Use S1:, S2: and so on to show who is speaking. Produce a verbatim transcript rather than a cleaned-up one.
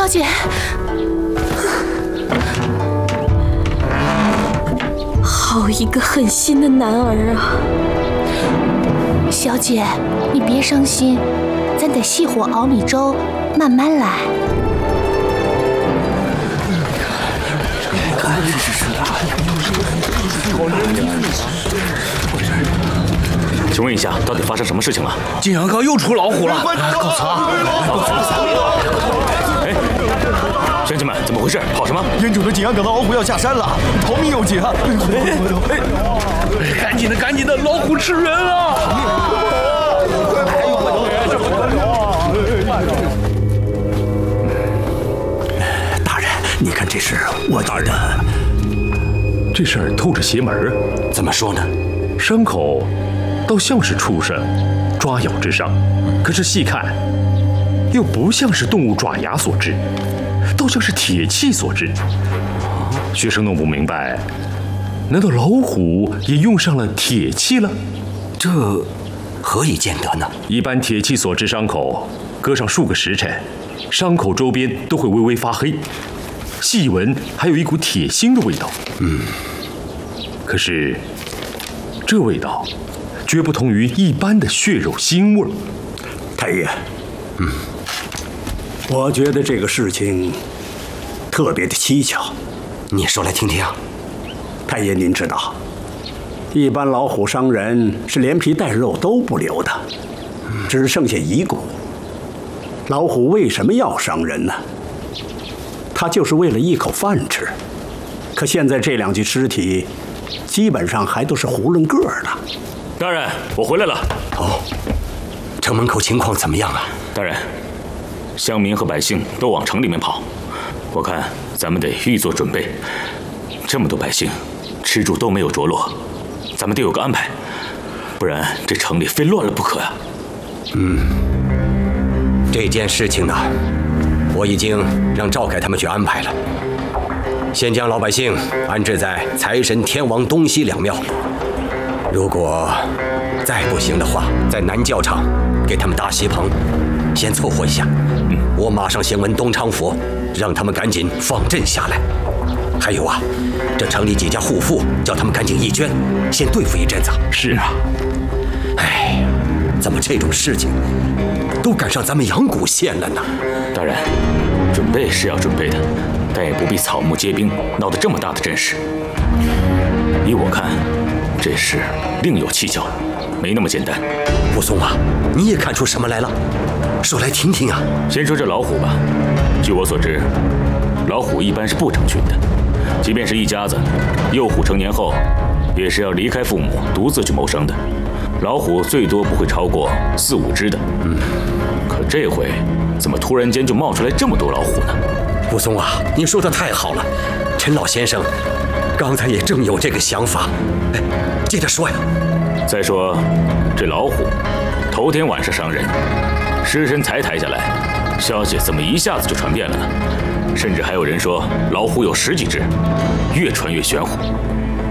S1: 小姐，好一个狠心的男儿啊！小姐，你别伤心，咱得细火熬米粥，慢慢来。
S2: 看，这是
S3: 请问一下，到底发生什么事情了？
S2: 景阳冈又出老虎了！
S3: 告辞啊！哎，乡亲们，怎么回事？跑什么？
S4: 燕主的景阳冈的老虎要下山了，逃命有紧啊！
S2: 赶紧的，赶紧的，老虎吃人了！
S5: 大人，你看这事，我觉得
S6: 这事儿透着邪门啊！
S5: 怎么说呢？
S6: 伤口倒像是畜生抓咬之伤，可是细看，又不像是动物爪牙所致，倒像是铁器所致。学生弄不明白，难道老虎也用上了铁器了？
S5: 这何以见得呢？
S6: 一般铁器所致伤口，搁上数个时辰，伤口周边都会微微发黑，细闻还有一股铁腥的味道。
S5: 嗯，
S6: 可是这味道绝不同于一般的血肉腥味。
S5: 太爷，嗯，我觉得这个事情特别的蹊跷。你说来听听。太爷，您知道，一般老虎伤人是连皮带肉都不留的，只剩下遗骨。老虎为什么要伤人呢？它就是为了一口饭吃。可现在这两具尸体，基本上还都是囫囵个儿的。
S3: 大人，我回来了。
S5: 哦，城门口情况怎么样啊？
S3: 大人，乡民和百姓都往城里面跑，我看咱们得预做准备。这么多百姓，吃住都没有着落，咱们得有个安排，不然这城里非乱了不可呀。
S5: 嗯，这件事情呢，我已经让赵凯他们去安排了。先将老百姓安置在财神、天王东西两庙。如果再不行的话，在南教场给他们搭席棚，先凑合一下。嗯，我马上先问东昌府，让他们赶紧放阵下来。还有啊，这城里几家户妇，叫他们赶紧义捐，先对付一阵子。
S6: 是啊，
S5: 哎，怎么这种事情都赶上咱们阳谷县了呢？
S3: 大人，准备是要准备的，但也不必草木皆兵，闹得这么大的阵势。依我看，这事另有蹊跷，没那么简单。
S5: 武松啊，你也看出什么来了？说来听听啊。
S3: 先说这老虎吧。据我所知，老虎一般是不成群的，即便是一家子，幼虎成年后，也是要离开父母，独自去谋生的。老虎最多不会超过四五只的。嗯，可这回怎么突然间就冒出来这么多老虎呢？
S5: 武松啊，你说的太好了，陈老先生刚才也正有这个想法。哎，接着说呀。
S3: 再说这老虎头天晚上伤人，尸身才抬下来，消息怎么一下子就传遍了呢？甚至还有人说老虎有十几只，越传越玄乎。